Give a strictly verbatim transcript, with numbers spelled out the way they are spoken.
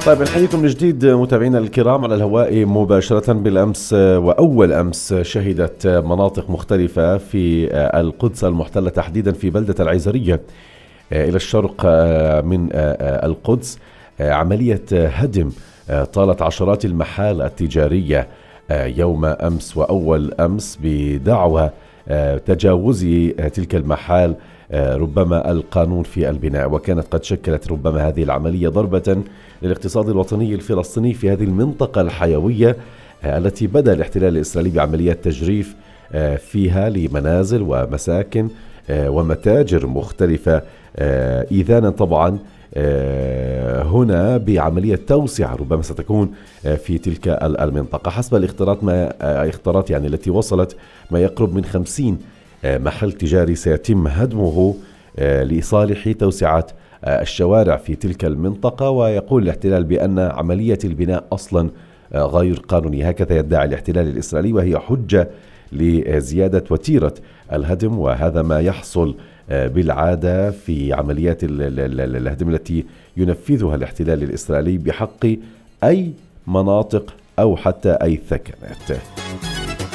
طيب نحييكم من جديد متابعينا الكرام على الهواء مباشرة. بالأمس وأول أمس شهدت مناطق مختلفة في القدس المحتلة تحديدا في بلدة العيزرية إلى الشرق من القدس عملية هدم طالت عشرات المحال التجارية يوم أمس وأول أمس بدعوى تجاوز تلك المحال ربما القانون في البناء، وكانت قد شكلت ربما هذه العملية ضربة للاقتصاد الوطني الفلسطيني في هذه المنطقة الحيوية التي بدأ الاحتلال الإسرائيلي بعمليات تجريف فيها لمنازل ومساكن ومتاجر مختلفة، إذانا طبعا هنا بعملية توسعة ربما ستكون في تلك المنطقة. حسب الاختارات ما اختارات يعني التي وصلت ما يقرب من خمسين محل تجاري سيتم هدمه لصالح توسعة الشوارع في تلك المنطقة. ويقول الاحتلال بأن عملية البناء أصلا غير قانونية، هكذا يدعي الاحتلال الإسرائيلي، وهي حجة لزيادة وتيرة الهدم. وهذا ما يحصل بالعادة في عمليات الهدم التي ينفذها الاحتلال الإسرائيلي بحق أي مناطق أو حتى أي ثكنات.